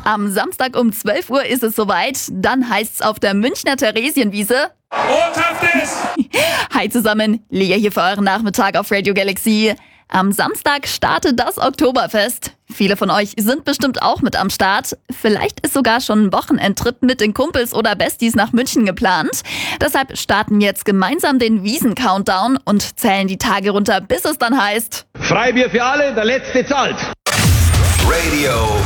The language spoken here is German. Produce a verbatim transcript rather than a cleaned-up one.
Am Samstag um zwölf Uhr ist es soweit. Dann heißt's auf der Münchner Theresienwiese. Boshaftes! Hi zusammen, Lea hier für euren Nachmittag auf Radio Galaxy. Am Samstag startet das Oktoberfest. Viele von euch sind bestimmt auch mit am Start. Vielleicht ist sogar schon ein Wochenendtrip mit den Kumpels oder Besties nach München geplant. Deshalb starten wir jetzt gemeinsam den Wiesen-Countdown und zählen die Tage runter, bis es dann heißt: Freibier für alle, der Letzte zahlt. Radio